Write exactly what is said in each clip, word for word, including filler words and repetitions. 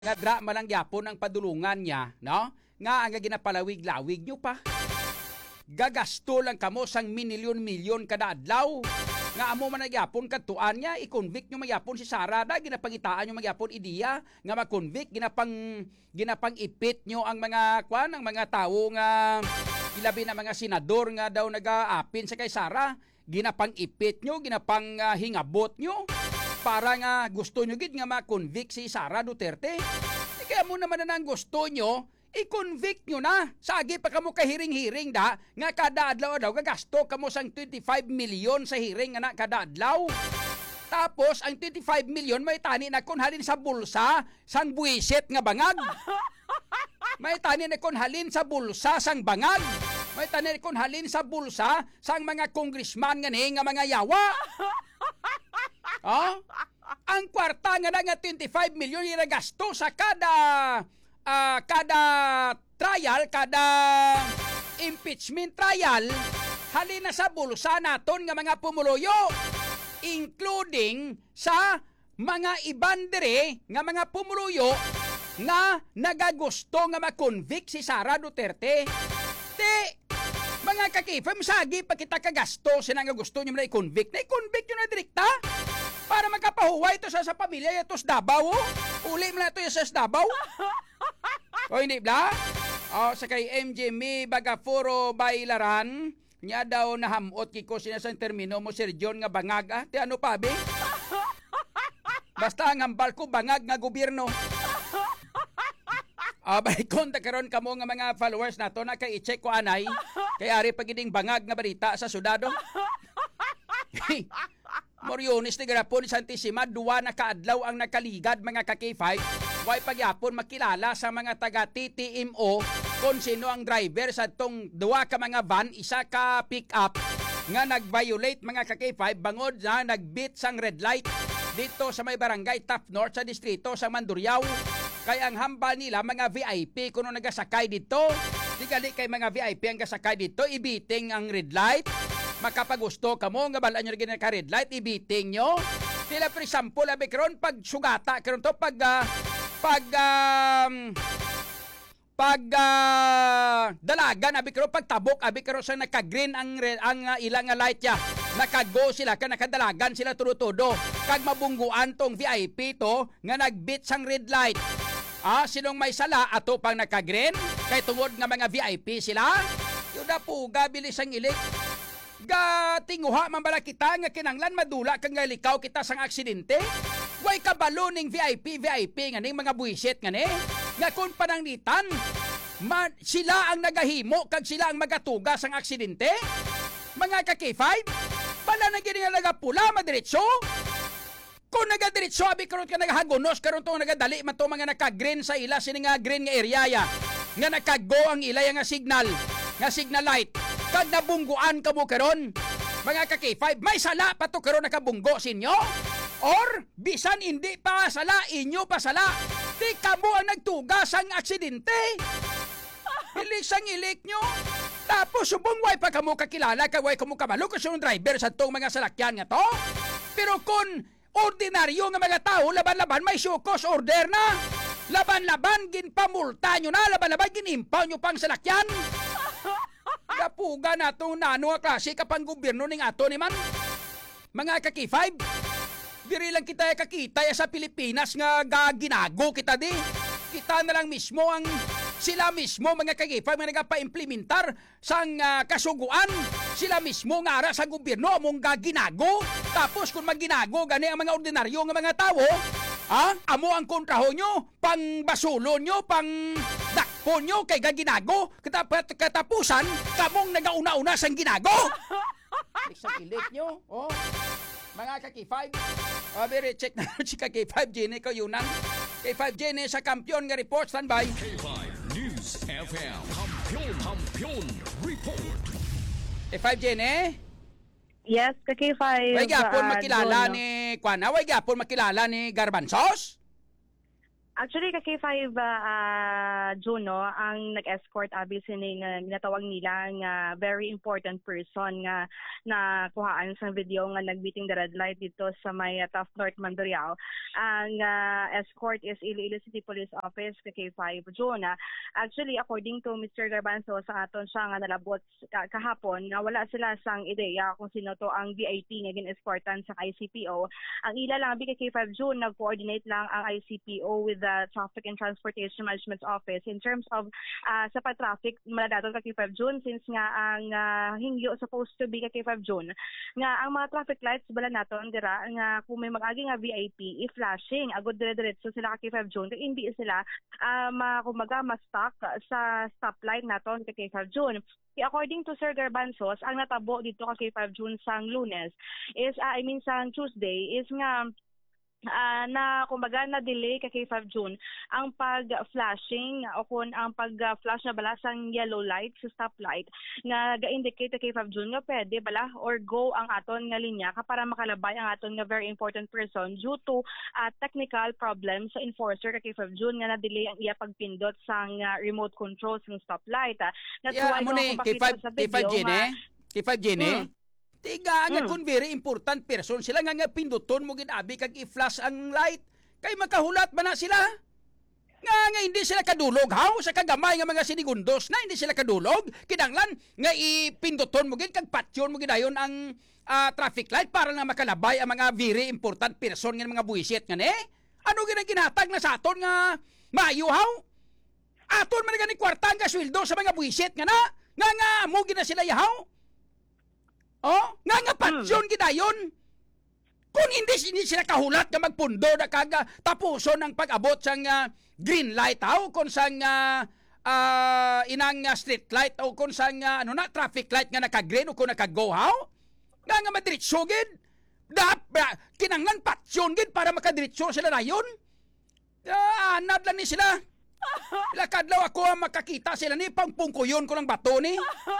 Nga dra malang gyapon ang padulungan niya, no? Nga ang ginapalawig-lawig nyo pa. Gagasto lang kamo sang minilyon-milyon kada adlaw. Nga amo man nagyapon kadtuan niya, i-convict nyo magyapon si Sara da, ginapangitaan nyo magyapon idiya, nga mag-convict, ginapang, ginapang ipit nyo ang mga, kwan, ang mga tao nga, ilabi na mga senador nga daw nag-aapin sa kay Sara, ginapang ipit nyo, ginapang uh, hingabot nyo, para nga gusto nyo gid nga ma-convict si Sara Duterte. E kaya mo naman na ang gusto nyo, i-convict nyo na. Sagi pa kamo kahiring-hiring da, nga kada adlaw daw gagasto kamo sang twenty-five million sa hiring nga na kada adlaw. Tapos ang twenty-five million may tani na kun halin sa bulsa sang buwisit nga bangag. May tani na kun halin sa bulsa sang bangag. May tani na kun halin sa bulsa sang mga congressman nga ni nga mga yawa. Oh? Ang kwarta nga na nga twenty-five million yung gasto sa kada uh, kada trial, kada impeachment trial, halina sa bulsa naton nga mga pumuluyo, including sa mga ibandere nga mga pumuluyo nga nagagusto nga makonvict si Sara Duterte. Ti, mga kakifam, sagi pa kita kagasto sila nga gusto nyo na i-convict. Na i-convict nyo na direkta para magkapahuway ito sa, sa pamilya ito sa Davao. Uli mo na ito sa Davao. O hindi ba? O sa kay M J Mi Bagaforo Bailaran, niya daw nahamot kiko sinasang termino mo Sir John nga bangag. Ah, ti ano pa be? Basta ang hambal ko bangag nga gobyerno. Ah, uh, bay konta karon kamo nga mga followers nato na kay i-check ko anay kay ari pagiding bangag nga balita sa sudado. Moriones ni garapon ni Santissima, duwa na kaadlaw ang nakaligad mga ka-K five. Way pagyapon makilala sa mga taga T T M O kung sino ang driver sa tong duwa ka mga van, isa ka pick-up nga nag-violate mga ka-K five bangod na nagbit sang red light dito sa may barangay Top North sa distrito sa Mandurriao. Kaya ang hambal nila mga V I P kuno nagasakay dito. Di gali kay mga V I P ang gasakay dito, ibiting ang red light. Makapagusto kamo nga balaan nyo rin ka red light, ibiting nyo. Tila for example, abi karon pag sugata, karon to pag uh, pag um, pag uh, dalagan, abi karon pag tabok, abi karon sa naka-green ang ang uh, ilang uh, light ya. Nakago sila ka nakadalagan sila tudo-tudo. Kag mabungguan tong V I P to nga nagbit sang red light. Ah, sinong may sala ato pang naka-green kay tungod nga mga V I P sila. Yuda po gabilis ang ilik. Ga tinguha man bala kita nga kinanglan madula kang likaw kita sang aksidente. Way kabalo ning V I P V I P nga ning mga buwisit nga ni. Nga kun pananglitan, man, sila ang nagahimo kag sila ang magatuga sang aksidente. Mga ka-K five, bala na gini nga nagapula madiretso. Kung nagadiretso abi karon ka nagahagonos karon to nagadali man to mga naka-green sa ila sini nga green nga area ya. Nga nakago ang ila nga signal, nga signal light. Kag nabungguan kamo karon, mga ka-K five, may sala pa to karon nakabunggo sinyo? Or bisan hindi pa sala, inyo pa sala. Di kamo ang nagtuga sang aksidente. Ilik sang ilik nyo. Tapos subong way pa kamo kakilala, kag way kamo kamalo kasi yung driver sa tong mga salakyan nga to. Pero kung ordinaryo nga mga tao, laban-laban may showcause order na. Laban-laban ginpamulta nyo na, laban-laban ginimpaw nyo pang salakyan. Kapuga na itong nano nga klase kapang gobyerno ning ato ni man. Mga ka-K five, diri lang kita kakita sa Pilipinas nga gaginago kita di. Kita na lang mismo ang sila mismo mga ka-K five nga nagapa-implementar sang uh, kasuguan. Sila mismo nga ara sa gobyerno among gaginago. Tapos kung maginago gani ang mga ordinaryo nga mga tao, ha? Amo ang kontraho nyo, pang basulo nyo, pang dakpo nyo kay gaginago. Katap- katapusan, kamong nagauna-una sang ginago. Isang ilik nyo, oh. Mga ka-K five, uh, very check na si ka-K five Jenny ko yunan. K five Jenny sa kampiyon nga report, standby. K five News F M, kampiyon, kampiyon, report. K five Jenny? Yes, ka-K five. Way gapon uh, makilala Dono. ni Kwana, way gapon makilala ni Garbanzos? Actually, ka K five uh, Juno, ang nag-escort abi sini nga ginatawag nila nga very important person nga na kuhaan sa video nga nagbiting the red light dito sa may uh, Taft North Mandurriao. Ang uh, escort is Iloilo City Police Office ka K five Juno. Actually, according to Mister Garbanzo, sa aton siya nga nalabot ka- kahapon nga wala sila sang ideya kung sino to ang V I P nga gin-escortan sa I C P O. Ang ila lang abi ka K five June nag-coordinate lang ang I C P O with the Traffic and Transportation Management Office in terms of uh, sa pa-traffic maladaton ka K five June since nga ang uh, hingyo supposed to be ka K five June nga ang mga traffic lights bala naton dira nga kung may mag-agi nga V I P i-flashing agud dire-diretso sila ka K five June kay hindi sila uh, ma kumaga ma-stuck sa stoplight naton ka K five June. According to Sir Garbanzos, ang natabo dito ka K five June sang Lunes is uh, I mean sang Tuesday is nga Uh, na kumbaga na delay ka K five June ang pag-flashing o kung ang pag-flash na bala sang yellow light sa stoplight nga ga-indicate ka K five June nga pwede bala or go ang aton nga linya ka para makalabay ang aton nga very important person due to uh, technical problem sa enforcer ka K five June nga na-delay ang iya pagpindot sang uh, remote control sang stoplight. Uh, that's Yeah, why amo ni K five K five Gene, K five Gene. Hmm. Tiga nga Hmm. kun very important person sila nga nga pinduton mo ginabi kag i-flash ang light kay makahulat ba na sila? Nga nga hindi sila kadulog haw sa kagamay nga mga sinigundos na hindi sila kadulog kinanglan nga ipinduton mo gid kag patyon mo gidayon ang ah, traffic light para nga makalabay ang mga very important person nga mga buwisit nga ne. Ano gid ang ginatag na sa aton nga maayo haw? Aton man gani kwarta nga sweldo sa mga buwisit nga na nga nga mo gid na sila yahaw. Oh, nga nga patsyon hmm. gidayon. Kung hindi, hindi sila kahulat nga magpundo na kaga tapuson ng pag-abot sang uh, green light aw kung sang uh, uh, inang uh, street light o kung sang uh, ano na traffic light nga naka-green o kung naka-go haw. Nga nga madiretso gid. Dap uh, kinanglan patsyon gid para makadiretso sila dayon. Uh, anad lang ni sila. Lakadlaw ako ang makakita sila ni pangpungkuyon ko ng bato ni.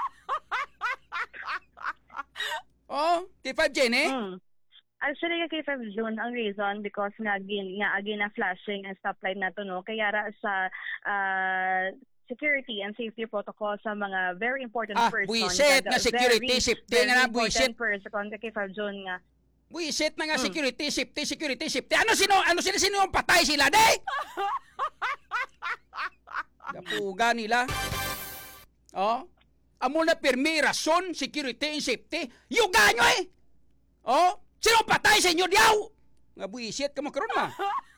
Oh, K five Jenny? Mm. Actually, K five June ang reason because nga agin nga agin na flashing and stoplight na to no kaya ra sa uh, security and safety protocol sa mga very important Ah, person. buisit nga security, safety nga na buisit. Person ka K five June nga. Buisit na nga Hmm. security, safety, security, safety. Ano sino, ano sino sino ang patay sila, day? Dapuga nila. Oh, amo na pirmi rason, security and safety. Yuga nyo eh! Oh, sino patay sa inyo diyaw? Nga buisit ka mo karon ma.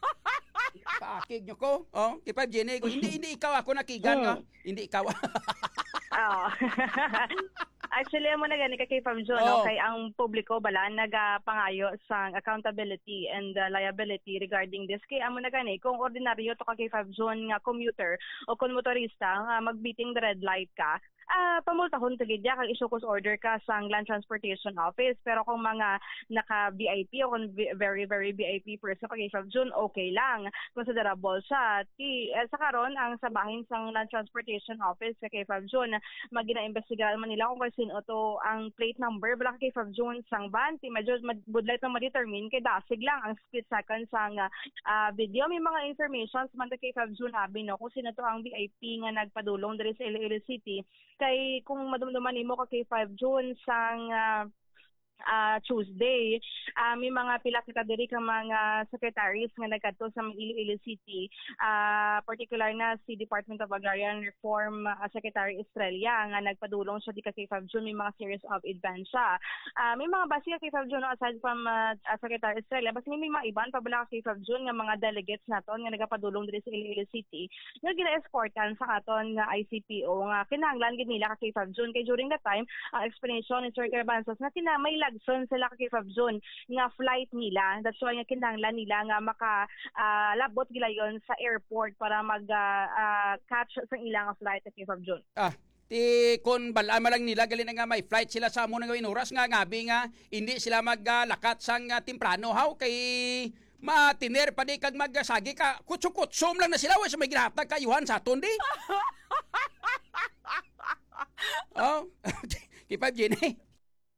Paakig nyo ko. Oh, kipa Jenny ko. Hindi, hindi ikaw ako nakigan nga. Hindi ikaw. Oo. Actually, amo na gani ka K five June Oh. no, kay ang publiko bala nagapangayo sa accountability and uh, liability regarding this. Kay amo na gani kung ordinaryo to ka K five June nga commuter o kung motorista nga magbiting the red light ka, ah pamultahon to gid kag isukos order ka sa Land Transportation Office. Pero kung mga naka V I P o kung vi- very very V I P person ka K five June, okay lang. Considerable siya. Ti eh, sa karon ang sabahin sang Land Transportation Office sa K five June magina-imbestigahan man nila kung kung sino to ang plate number bala kay five June sang van ti medyo budlay na ma-determine kay dasig lang ang split second sang uh, video. May mga information man kay five June abi no kung sino to ang V I P nga nagpadulong diri sa Iloilo City kay kung madumduman nimo ka kay five June sang uh, uh, Tuesday. Uh, may mga pila kita diri ka mga secretaries nga nagkadto sa Iloilo City. Uh, particular na si Department of Agrarian Reform uh, Secretary Estrella nga nagpadulong siya di ka kay five June. May mga series of events siya. Uh, may mga base ka kay five June aside from uh, uh, Secretary Estrella. Basta may mga iban pabala ka kay five June nga mga delegates naton nga nagapadulong diri sa Iloilo City nga gina-escortan sa aton nga I C P O nga kinahanglan gid nila ka kay five June. Kay during that time, ang uh, explanation ni Sir Garbanzos na kina may lagson sila ka kay five June nga flight nila. That's why nga kinahanglan nila nga maka uh, labot gilayon sa airport para mag uh, uh, catch sa ilang flight kay five June. Ah, ti kon balaan lang nila gali na nga may flight sila sa amo nga oras nga ngabi nga hindi sila maglakat sang uh, temprano haw kay matiner pa di kag magsagi ka kutsukutsom lang na sila wa sa may ginhatag kayuhan sa aton di. Oh, kay five Jenny.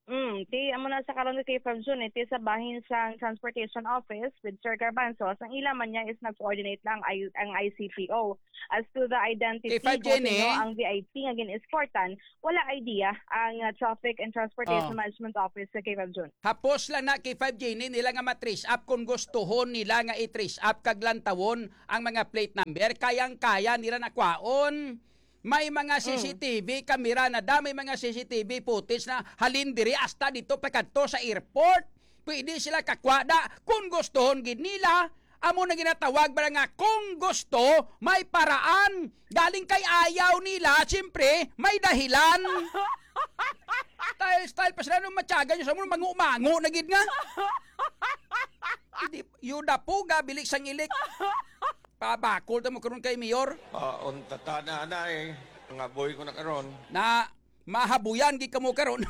Mm, ti amo na sa karon kay Fab June, iti sa bahin sa Transportation Office with Sir Garbanzos, ang ila man niya is nag-coordinate lang ay, ang I C P O. As to the identity Kay Fab kung Jenny, sino ang V I P nga gin-escortan, wala idea ang uh, Traffic and Transportation Oh. Management Office sa kay Fab June. Hapos lang na kay five J ni nila nga matrace up kung gustuhon nila nga i-trace up kag lantawon ang mga plate number, kayang-kaya nila nakwaon. May mga C C T V kamera na da, may mga C C T V footage na halin diri hasta dito pagkadto sa airport. Pwede sila kakwada kung gustuhon gid nila. Amo na ginatawag ba nga kung gusto, may paraan. Galing kay ayaw nila, siyempre, may dahilan. Style, style pa sila nung matyagan nyo sa mga mangu-mangu na gid nga. Hindi, yuda po ga, bilik sang ilik. Pabakol ta mo karon kay Mayor Ah, unta ta na na eh. Mga boy ko na karon. na mahabuyan gid kamo karon.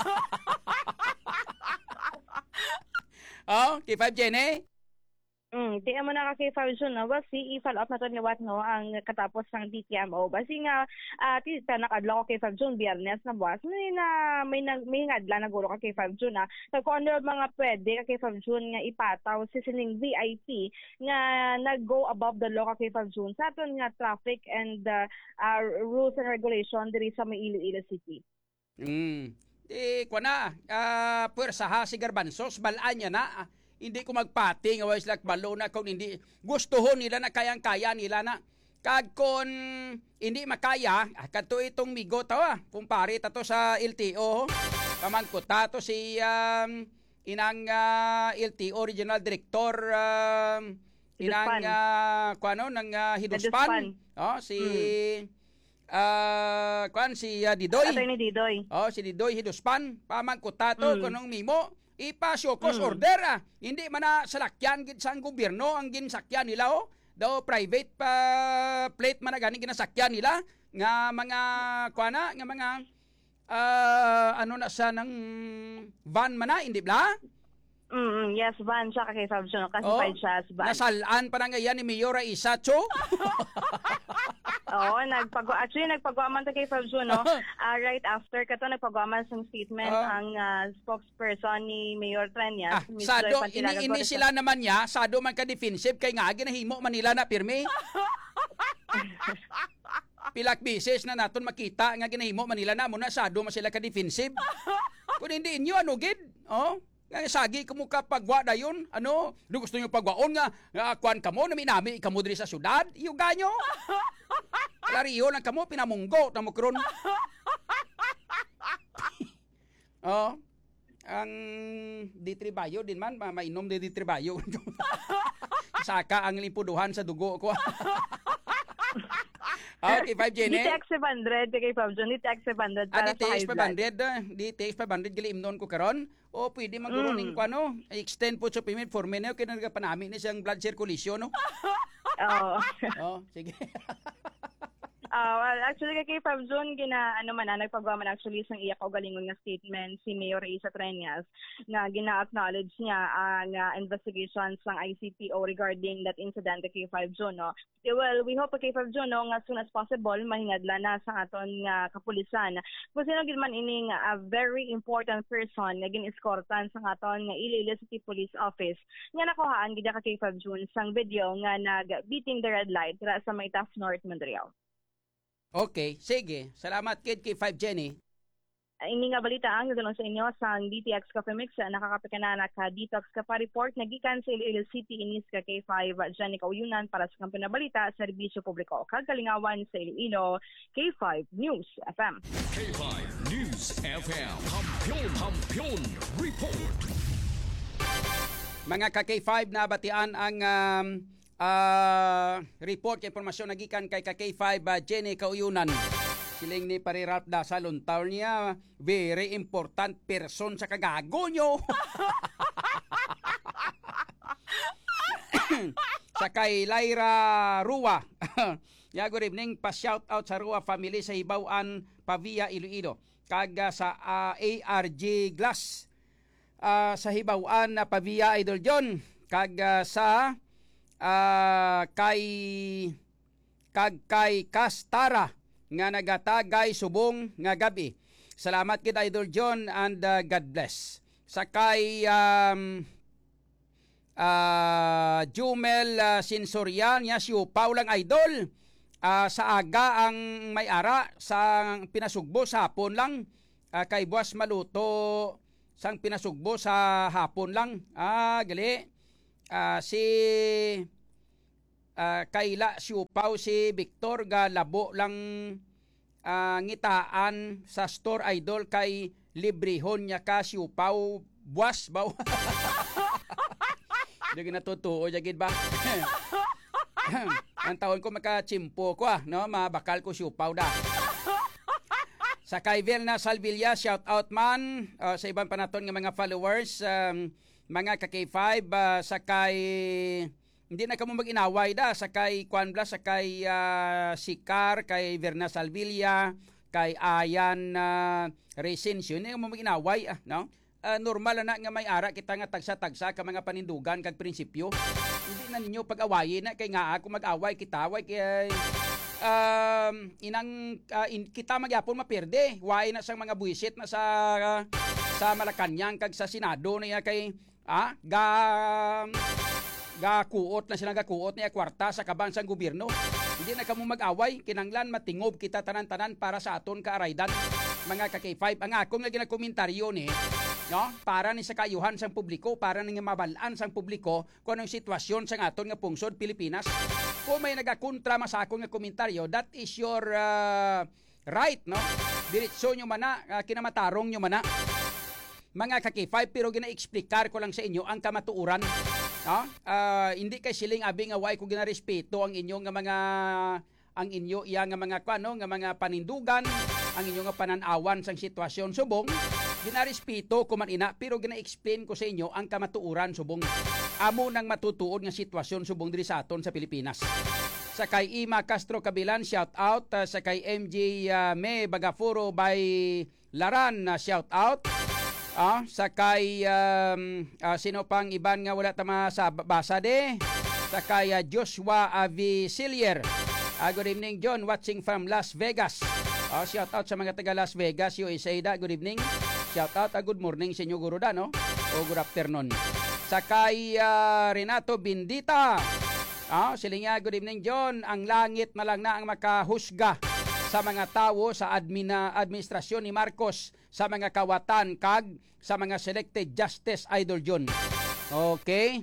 Oh, kay five Jenny. Mm, di amo na ka kay Fab June, no? Basi i-follow up na to ni what no ang katapos ng D T M O. Basi nga uh, ti nakadlaw ko kay Fab June Biyernes na buwas may na may nag may ngadla na guro ka kay Fab June na. So kung ano mga pwede ka kay Fab June nga ipataw si sining V I P nga nag-go above the law ka kay Fab June sa aton nga traffic and uh, uh, rules and regulation diri sa may Iloilo City. Mm. Eh, kwa na, uh, puwersa ha si Garbanzos, balaan niya na. Ah, hindi ko magpati, nga wais like balo na kung hindi gustuhon nila na kayang-kaya nila na. Kag kung hindi makaya, ah, kanto itong migo tawa, kumpare tato sa L T O. Pamangkot tato si um, inang uh, L T O Regional Director um, inang Hiduspan. uh, kuano ng uh, Hiduspan. Hiduspan. Oh, si ah kuan si uh, Didoy. Attorney Didoy. Oh, si Didoy Hiduspan, pamangkutato Mm. kunong mimo, ipa-show cause Mm. order ah. Hindi man na salakyan gid sa gobyerno ang ginsakyan nila oh. Daw private pa plate man na gani ginasakyan nila nga mga kuana nga mga ah, ano na sa nang van man na, hindi bla? Mm, yes, van siya ka kay Fab June, Oh, classified siya as van. nasalaan pa na ngayon ni Mayor Isacho. Oo, nagpag actually nagpagawa man ta kay Fab June, no? Ah, right after kato nagpagawa man sang statement Ah. ang ah, spokesperson ni Mayor Ah, Trenyas, Miz sado, Joy Pantilaga ini, ini Gordes. sila naman niya, sado man ka defensive, kay nga ginahimo man nila na pirmi. Pilak bises na naton makita nga ginahimo man nila na mo na sado man sila ka defensive. Kung hindi inyo ano gid, oh, nga sagi kamo ka pagwa dayon, ano, do gusto niyo pagwaon nga, nga kwan kamo nami nami kamo diri sa syudad, iyo ganyo. Lariyo lang kamo pinamunggo ta mo karon. Oh, ang di tribayo din man, ma- mainom di di tribayo. Saka ang limpuduhan sa dugo ko. Okay, five Jenny. D T X five hundred kay Fab June, D T X five hundred Ah, para D T sa X high blood. five hundred, ah, D T X five hundred gali imnon ko karon. O pwede maguro Mm. ning kuano, extend po sa payment for me na kay nagapanami ni siyang blood circulation no. Oo. Oh, sige. Ah, well, actually kay Fab June gina ano man na nagpagawa man actually sang iya kaugalingon nga statement si Mayor Isa Trenyas nga gina-acknowledge niya ang uh, investigation sang I C P O regarding that incident kay Fab June, no. Eh, well, we hope kay Fab June, no, nga as soon as possible mahingadla na sa aton nga kapulisan. Kung sino gid man ining a very important person nga gin-escortan sa aton nga Iloilo City Police Office nga nakuhaan gid ka kay Fab June sang video nga nag beating the red light dira sa may Taft North, Montreal. Okay, sige. Salamat kid kay five Jenny. Ini nga balita ang nagdulong sa inyo sa D T X Cafe Mix. Nakakapikana ka Detox ka pa report nagikan sa Iloilo City inis ka K five Jenny Kauyunan para sa kampo na balita serbisyo publiko. Kagalingawan sa Iloilo K five News F M. K five News F M. Kampiyon, kampiyon, report. Mga ka K five na batian ang um, ah, report kay impormasyon nagikan kay ka K five uh, Jenny Kauyunan. Siling ni Parirap da sa luntaw niya, very important person sa kagago nyo. Sa kay Lyra Rua. Yeah, good evening. Pa-shout out sa Rua family sa Hibawan, Pavia, Iloilo. Kaga sa uh, A R G Glass. Uh, sa Hibawan na Pavia, Idol John. Kaga sa uh, kay kag kay Kastara nga nagatagay subong nga gabi. Salamat kid Idol John and uh, God bless. Sakay um, uh, Jumel uh, Sinsorian, ya siupaw lang Idol. Uh, sa aga ang may ara sa pinasugbo sa hapon lang. Uh, kay buwas maluto sang pinasugbo sa hapon lang. Ah, gali. Uh, si uh, Kayla siupaw si Victor ga labo lang uh, ngitaan sa store Idol kay librehon niya ka siupaw buwas baw. Hindi natutuo jagid ba? Ang taon ko makachimpo ko ah, no? Mabakal ko siupaw da. Sa kay Vilna Salvilla, shout out man uh, sa ibang panaton ng mga followers, um, mga ka K five, uh, sa kay hindi na kamo mag-inaway da, sa kay Juan Blas, sa kay uh, Sikar, kay Vilna Salvilla, kay Ayan uh, Recencio, hindi na kamo mag-inaway ah, no? Uh, normal na nga may ara kita nga tagsa-tagsa ka mga panindugan kag prinsipyo. Hindi na ninyo pag-awayin na kay nga ako mag-away kita away kay um, inang uh, in, kita magyapon maperde. Way na sang mga buwisit na sa uh, sa Malacañang kag sa Senado niya kay ah ga gakuot na sila gakuot niya kwarta sa kabansang gobyerno. Hindi na kamo mag-away kinanglan matingob kita tanan-tanan para sa aton kaaraydan mga ka K five. Ang akong nga ginakomentaryo ni no, para ni sa kayuhan sang publiko, para ni mabalaan sang publiko kung anong sitwasyon sang aton nga pungsod Pilipinas. Kung may nagakontra mas akong nga komentaryo, that is your uh, right, no? Diretso nyo man na, uh, kinamatarong nyo man na. Mga ka K five, pero gina-explicar ko lang sa inyo ang kamatuuran. No? Uh, hindi kay siling abi nga way ko ginarespeto ang inyong nga mga ang inyo iya nga mga kwano nga mga panindugan, ang inyo nga pananawan sang sitwasyon subong. Ginarespeto ko man ina, pero gina-explain ko sa inyo ang kamatuuran subong amo nang matutuod nga sitwasyon subong diri sa aton sa Pilipinas. Sa kay Ima Castro Kabilan, shout out. Uh, sa kay M J uh, May Bagafuro by Laran, uh, shout out. Uh, sa kay um, uh, sino pang iban nga wala tama sa basa de. Sa kay uh, Joshua Avicilier. Uh, good evening John, watching from Las Vegas. Uh, shout out sa mga taga Las Vegas, U S A da. Good evening. Shout out, uh, good morning sa inyo guro da, no? O good afternoon. Sa kay uh, Renato Bindita. Ah, silinga, good evening John. Ang langit na lang na ang makahusga sa mga tao sa admina, administrasyon ni Marcos, sa mga kawatan kag sa mga selected justice Idol John. Okay.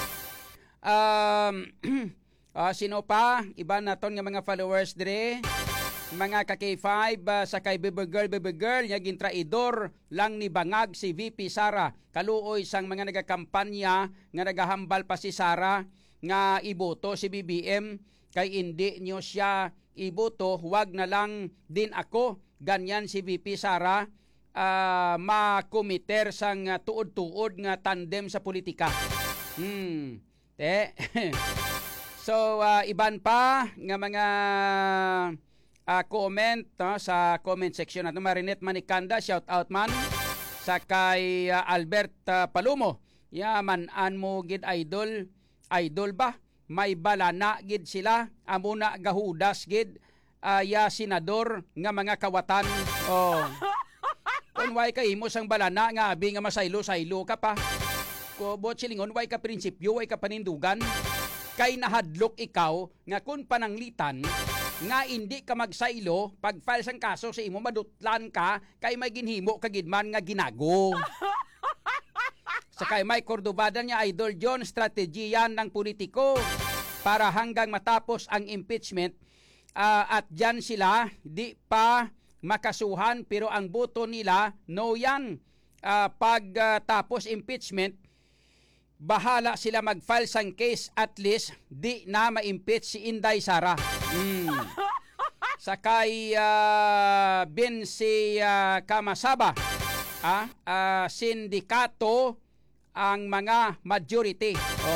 Um uh, sino pa? Iba na ton nga mga followers dire. Mga ka K five, uh, sa kay Baby Girl, Baby Girl, niya gintraidor lang ni Bangag si V P Sara. Kaluoy sang mga nagakampanya nga nagahambal pa si Sara nga iboto si B B M. Kay hindi nyo siya iboto, huwag na lang din ako. Ganyan si V P Sara, uh, makomiter sang uh, tuod-tuod nga tandem sa politika. Hmm. Te. So, uh, iban pa nga mga Uh, comment no, sa comment section natin. Marinette Manikanda, shout out man. Sa kay uh, Albert uh, Palumo, yaman an mo gid idol, idol ba? May balana gid sila, amuna gahudas gid uh, ya senador nga mga kawatan. Oh. Kung way ka imo sang balana nga abi nga masaylo-saylo ka pa. Ko bot silingon way ka prinsipyo, way ka panindugan. Kay nahadlok ikaw nga kun pananglitan nga hindi ka magsaylo pag file sang kaso sa imo madutlan ka kay may ginhimo kagidman nga ginago. Sa kay may Cordobadan niya Idol John, strategiyan ng politiko para hanggang matapos ang impeachment uh, at dyan sila di pa makasuhan pero ang boto nila no yan. Uh, pag uh, tapos impeachment bahala sila mag-file sang case, at least di na ma-impeach si Inday Sara. Mm. Sakay uh, bin si uh, Kamasaba, ah, uh, sindikato ang mga majority. Oh.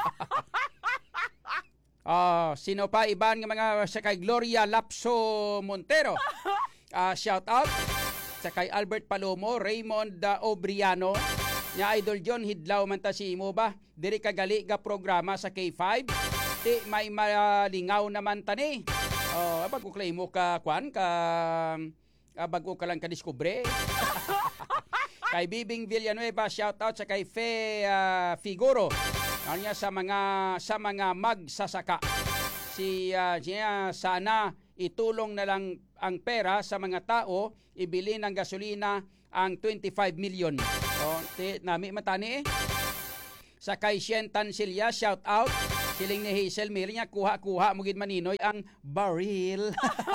Oh, sino pa iban ng mga sakay Gloria Lapso Montero. Uh, shout out sa kay Albert Palomo, Raymond uh, Obriano. Nya Idol John, hidlaw man ta si imo ba? Diri kagali ga programa sa K five. Ti may malingaw naman tani. Oh, abag ko claim mo ka kwan ka Ah, bago ka lang kadiskubre. Kay Bibing Villanueva, shout out sa kay Fe uh, Figuro. Ano niya sa mga sa mga magsasaka. Si uh, niya sana itulong na lang ang pera sa mga tao, ibili ng gasolina ang twenty-five million. O, ti, nami matani eh. Sa kay Shentan Silya, shout out. Siling ni Hazel Mary niya, kuha-kuha mugid maninoy ang baril.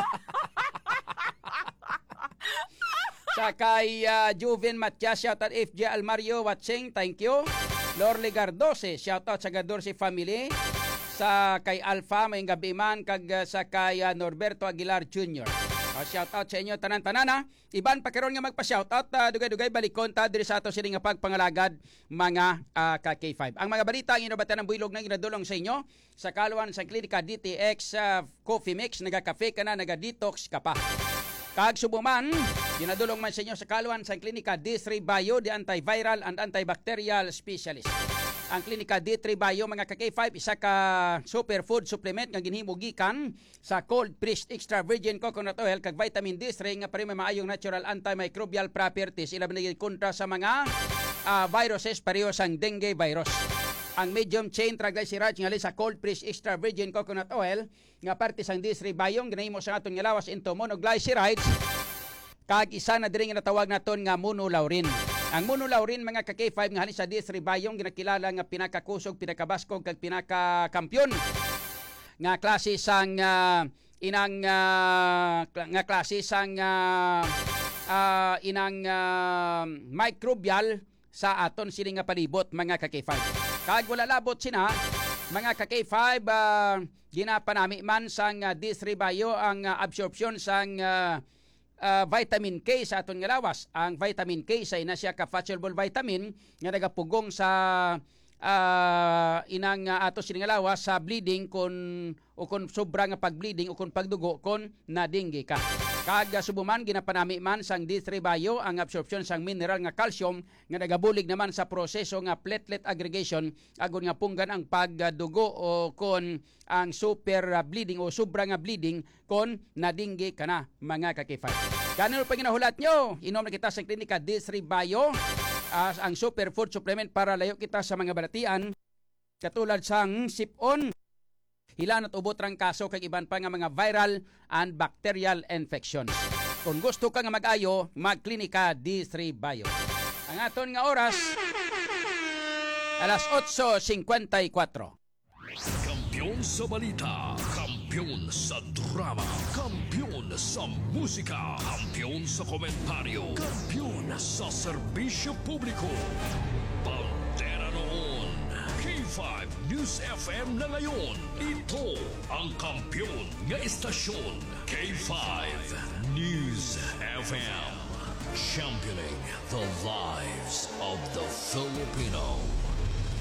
Sa kay uh, Juven Matias, shout out F J Almario watching, thank you. Lorle Gardose, shout out sa Gadorsi family. Sa kay Alpha, may gabi man, kag uh, sa kay uh, Norberto Aguilar Junior Uh, shout out sa inyo tanan-tanana. Iban pa karon nga magpa-shout out, uh, dugay-dugay balikon ta diri sa ato sini nga pagpangalagad mga uh, ka K five. Ang mga balita ang inobatan ng builog na ginadulong sa inyo sa kaluan sa klinika D T X uh, Coffee Mix, naga-cafe ka na, naga-detox ka pa. Kag subuman, ginadulong man sa inyo sa kaluan sa klinika D three Bio, the antiviral and antibacterial specialist. Ang klinika D three Bio, mga ka K five, isa ka superfood supplement nga ginhimo gikan sa cold pressed extra virgin coconut oil kag vitamin D three nga pare may maayong natural antimicrobial properties, ilaban na kontra sa mga uh, viruses pareho sang dengue virus. Ang medium chain triglycerides nga sa cold pressed extra virgin coconut oil nga parte sang D three Bio ginahimo sa aton nga lawas into monoglycerides kag isa na diri nga natawag naton nga monolaurin. Ang monolaurin, mga ka K five, nga halin sa D three Bio ginakilala nga pinakakusog, pinakabaskog kag pinakakampiyon nga klase sang uh, inang uh, nga klase sang uh, uh, inang uh, microbial sa aton sini nga palibot, mga ka K five. Kag wala labot sina, mga ka K five, uh, ginapanami man sang uh, D three Bio ang uh, absorption sang uh, Uh, vitamin K sa aton nga lawas. Ang vitamin K sa ina siya ka soluble vitamin nga nagapugong sa uh, inang uh, ato sini nga lawas sa bleeding kon o kon sobra nga pag-bleeding o kon pagdugo kon nadinggi ka. Kag uh, subuman ginapanami man sang D three Bio ang absorption sang mineral nga calcium nga nagabulig naman sa proseso nga platelet aggregation agon nga punggan ang pagdugo o kon ang super uh, bleeding o sobra nga bleeding kon nadinggi kana, mga ka K five. Ganun pa ginahulat nyo, inom na kita sa klinika D three Bio as uh, ang superfood supplement para layo kita sa mga balatian katulad sang sipon, hilan at ubot rang kaso kag iban pa nga mga viral and bacterial infections. Kung gusto ka nga mag-ayo, magklinika D three Bio. Ang aton nga oras alas eight fifty-four. Kampiyon sa balita, kampiyon sa drama, kampiyon sa musika, kampiyon sa komentaryo, kampiyon sa serbisyo publiko. Pantera noon, K five News F M na ngayon. Ito ang kampiyon nga istasyon, K five News F M. Championing the lives of the Filipino.